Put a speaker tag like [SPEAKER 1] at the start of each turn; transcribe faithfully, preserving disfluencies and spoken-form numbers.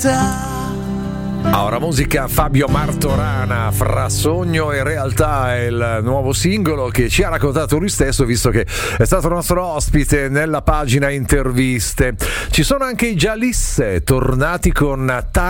[SPEAKER 1] Ora musica Fabio Martorana, Fra sogno e realtà è il nuovo singolo che ci ha raccontato lui stesso, visto che è stato nostro ospite nella pagina interviste. Ci sono anche i Giallisse, tornati con